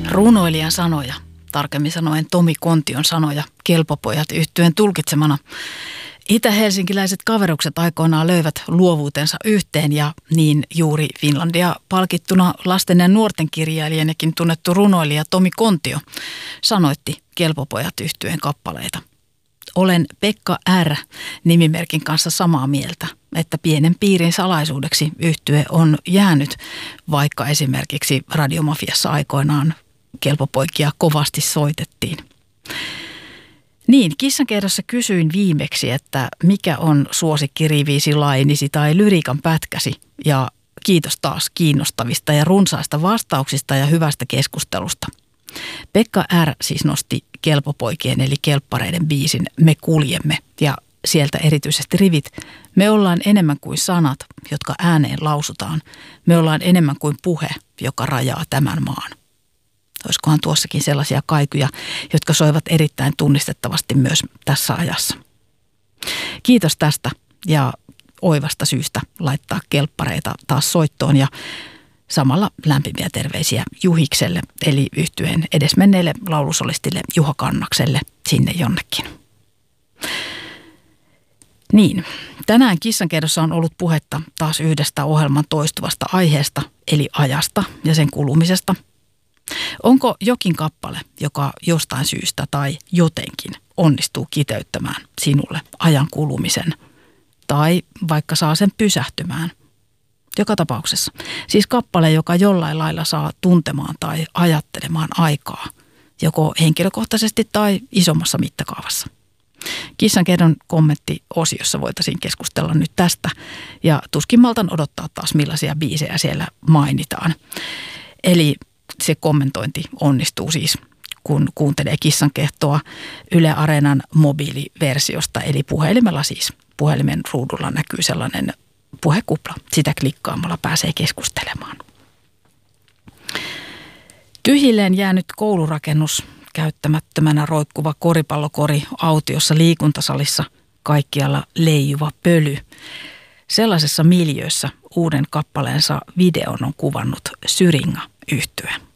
Runoilijan sanoja, tarkemmin sanoen Tomi Kontion sanoja, Kelpopojat -yhtyeen tulkitsemana. Itä-helsinkiläiset kaverukset aikoinaan löivät luovuutensa yhteen ja niin juuri Finlandia palkittuna lasten ja nuorten kirjailijanakin tunnettu runoilija Tomi Kontio sanoitti Kelpopojat -yhtyeen kappaleita. Olen Pekka R. nimimerkin kanssa samaa mieltä, että pienen piirin salaisuudeksi yhtye on jäänyt, vaikka esimerkiksi Radiomafiassa aikoinaan Kelpopoikia kovasti soitettiin. Niin, kissankerrossa kysyin viimeksi, että mikä on suosikkiriviisi, lainisi tai lyriikan pätkäsi, ja kiitos taas kiinnostavista ja runsaista vastauksista ja hyvästä keskustelusta. Pekka R. siis nosti Kelpopoikien eli Kelppareiden biisin Me kuljemme ja sieltä erityisesti rivit. Me ollaan enemmän kuin sanat, jotka ääneen lausutaan. Me ollaan enemmän kuin puhe, joka rajaa tämän maan. Olisikohan tuossakin sellaisia kaikuja, jotka soivat erittäin tunnistettavasti myös tässä ajassa. Kiitos tästä ja oivasta syystä laittaa Kelppareita taas soittoon ja samalla lämpimiä terveisiä Juhikselle, eli yhtyeen edesmenneelle laulusolistille Juha Kannakselle sinne jonnekin. Niin, tänään kissankerrossa on ollut puhetta taas yhdestä ohjelman toistuvasta aiheesta, eli ajasta ja sen kulumisesta. Onko jokin kappale, joka jostain syystä tai jotenkin onnistuu kiteyttämään sinulle ajan kulumisen tai vaikka saa sen pysähtymään? Joka tapauksessa. Siis kappale, joka jollain lailla saa tuntemaan tai ajattelemaan aikaa, joko henkilökohtaisesti tai isommassa mittakaavassa. Kissankerron kommenttiosiossa voitaisiin keskustella nyt tästä ja tuskin maltan odottaa taas millaisia biisejä siellä mainitaan. Eli se kommentointi onnistuu siis, kun kuuntelee Kissankehtoa Yle Areenan mobiiliversiosta, eli puhelimella siis. Puhelimen ruudulla näkyy sellainen puhekupla. Sitä klikkaamalla pääsee keskustelemaan. Tyhjilleen jäänyt koulurakennus, käyttämättömänä roikkuva koripallokori, autiossa liikuntasalissa, kaikkialla leijuva pöly. Sellaisessa miljöössä uuden kappaleensa videon on kuvannut Syringa -yhtye.